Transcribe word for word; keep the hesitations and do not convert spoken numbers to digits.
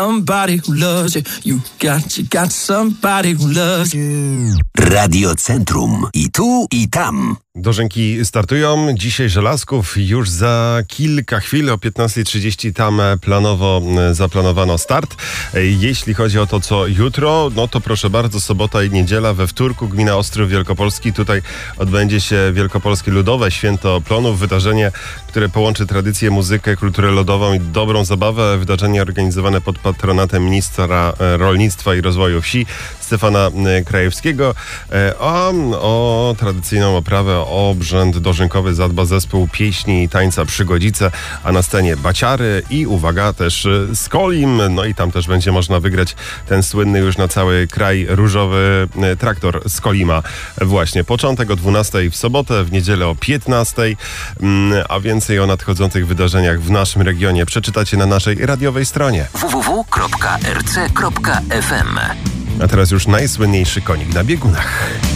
Somebody who loves you, you got, you got somebody who loves you. Radio Centrum. I tu, i tam. Dożynki startują. Dzisiaj Żelazków już za kilka chwil o piętnasta trzydzieści tam planowo zaplanowano start. Jeśli chodzi o to, co jutro, no to proszę bardzo, sobota i niedziela we Wtórku, gmina Ostrów Wielkopolski. Tutaj odbędzie się Wielkopolskie Ludowe Święto Plonów. Wydarzenie, które połączy tradycję, muzykę, kulturę ludową i dobrą zabawę. Wydarzenie organizowane pod patronatem ministra rolnictwa i rozwoju wsi Stefana Krajewskiego. A o tradycyjną oprawę, o obrzęd dożynkowy zadba zespół pieśni i tańca Przygodzice, a na scenie baciary i uwaga też Skolim. No i tam też będzie można wygrać ten słynny już na cały kraj różowy traktor Skolima. Właśnie początek o dwunastej w sobotę, w niedzielę o piętnastej, a więcej o nadchodzących wydarzeniach w naszym regionie przeczytacie na naszej radiowej stronie w w w kropka r c kropka f m. A teraz już najsłynniejszy konik na biegunach.